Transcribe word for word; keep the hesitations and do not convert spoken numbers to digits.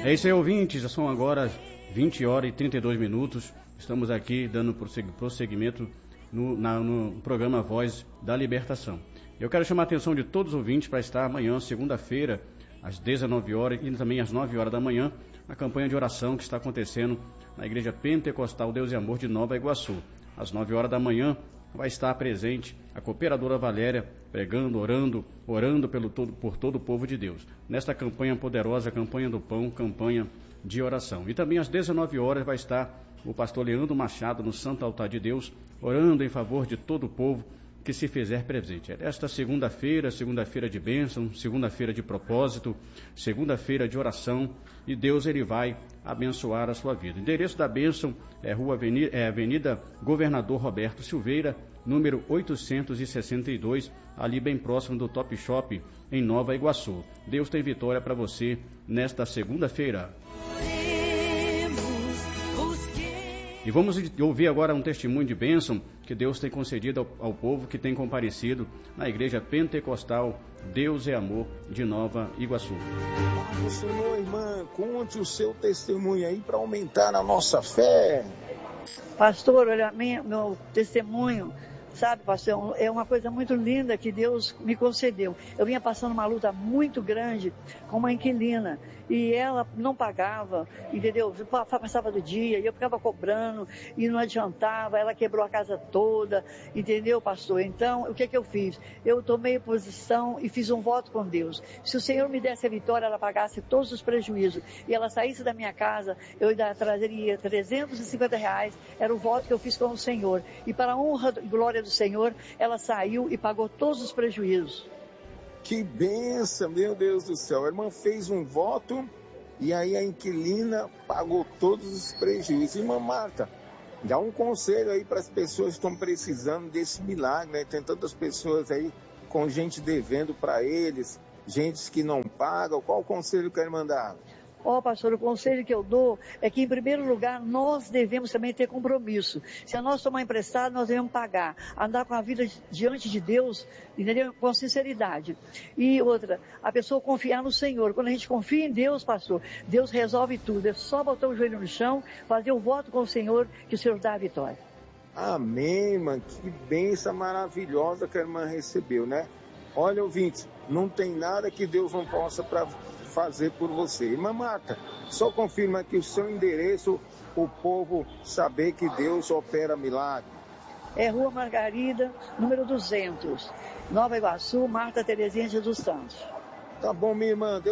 É isso aí, ouvintes, já são agora vinte horas e trinta e dois minutos, estamos aqui dando prosseguimento no, na, no programa Voz da Libertação. Eu quero chamar a atenção de todos os ouvintes para estar amanhã, segunda-feira, às dezenove horas e também às nove horas da manhã, a campanha de oração que está acontecendo na Igreja Pentecostal Deus e Amor de Nova Iguaçu. Às nove horas da manhã vai estar presente a cooperadora Valéria, pregando, orando, orando pelo todo, por todo o povo de Deus. Nesta campanha poderosa, campanha do pão, campanha de oração. E também às dezenove horas vai estar o pastor Leandro Machado no Santo Altar de Deus, orando em favor de todo o povo que se fizer presente. Esta segunda-feira, segunda-feira de bênção, segunda-feira de propósito, segunda-feira de oração, e Deus ele vai abençoar a sua vida. O endereço da bênção é Rua Avenida, é Avenida Governador Roberto Silveira, número oitocentos e sessenta e dois, ali bem próximo do Top Shop, em Nova Iguaçu. Deus tem vitória para você nesta segunda-feira. E vamos ouvir agora um testemunho de bênção que Deus tem concedido ao, ao povo que tem comparecido na Igreja Pentecostal Deus é Amor de Nova Iguaçu. Pai do Senhor, irmã, conte o seu testemunho aí para aumentar a nossa fé. Pastor, olha, minha, meu testemunho, sabe, pastor, é uma coisa muito linda que Deus me concedeu. Eu vinha passando uma luta muito grande com uma inquilina e ela não pagava, entendeu? Passava do dia e eu ficava cobrando e não adiantava, ela quebrou a casa toda, entendeu, pastor? Então, o que que eu fiz? Eu tomei posição e fiz um voto com Deus. Se o Senhor me desse a vitória, ela pagasse todos os prejuízos e ela saísse da minha casa, eu ainda trazeria trezentos e cinquenta reais, era o voto que eu fiz com o Senhor. E para a honra e glória do Senhor, ela saiu e pagou todos os prejuízos. Que benção, meu Deus do céu. A irmã fez um voto e aí a inquilina pagou todos os prejuízos. Irmã Marta, dá um conselho aí para as pessoas que estão precisando desse milagre, né? Tem tantas pessoas aí com gente devendo para eles, gente que não paga. Qual o conselho que a irmã dá? Ó, oh, pastor, o conselho que eu dou é que, em primeiro lugar, nós devemos também ter compromisso. Se a nós tomar emprestado, nós devemos pagar. Andar com a vida diante de Deus, entendeu? Com sinceridade. E outra, a pessoa confiar no Senhor. Quando a gente confia em Deus, pastor, Deus resolve tudo. É só botar o joelho no chão, fazer o voto com o Senhor, que o Senhor dá a vitória. Amém, irmã. Que bênção maravilhosa que a irmã recebeu, né? Olha, ouvintes, não tem nada que Deus não possa para fazer por você. Irmã Marta, só confirma aqui o seu endereço, o povo saber que Deus opera milagre. É Rua Margarida, número duzentos, Nova Iguaçu, Marta Terezinha Jesus Santos. Tá bom, minha irmã. Deus